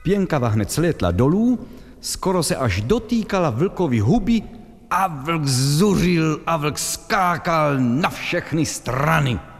Pěnkava hned slétla dolů, skoro se až dotýkala vlkovi huby a vlk zuřil a vlk skákal na všechny strany.